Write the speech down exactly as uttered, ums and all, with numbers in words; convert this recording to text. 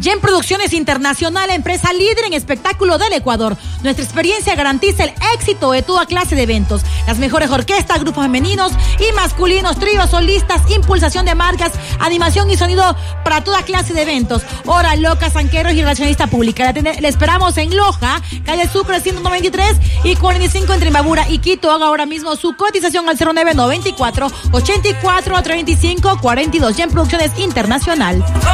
Yen Producciones Internacional, empresa líder en espectáculo del Ecuador. Nuestra experiencia garantiza el éxito de toda clase de eventos. Las mejores orquestas, grupos femeninos y masculinos, tríos, solistas, impulsación de marcas, animación y sonido para toda clase de eventos. Hora Loca, Sanqueros y Relacionista Pública. Le esperamos en Loja, calle Sucre ciento noventa y tres y cuarenta y cinco entre Imbabura y Quito. Haga ahora mismo su cotización al cero nueve noventa y cuatro ochenta y cuatro treinta y cinco cuarenta y dos. Yen Producciones Internacional.